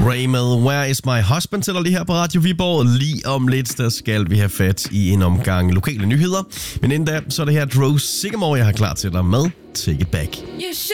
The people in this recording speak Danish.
Ray med Where is my husband til dig lige her på Radio Viborg. Lige om lidt, der skal vi have fat i en omgang lokale nyheder. Men inden da, så er det her Drew Sycamore, jeg har klar til dig med Take It Back.